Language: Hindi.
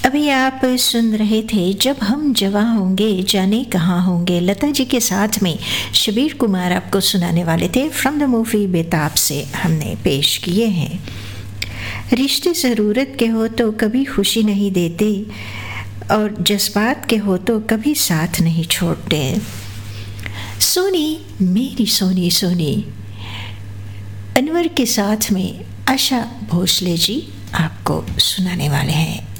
अभी आप सुन रहे थे जब हम जवां होंगे जाने कहाँ होंगे, लता जी के साथ में शबीर कुमार आपको सुनाने वाले थे। फ्रॉम द मूवी बेताब से हमने पेश किए हैं। रिश्ते ज़रूरत के हो तो कभी खुशी नहीं देते, और जज्बात के हो तो कभी साथ नहीं छोड़ते। सोनी मेरी सोनी सोनी, अनवर के साथ में आशा भोसले जी आपको सुनाने वाले हैं।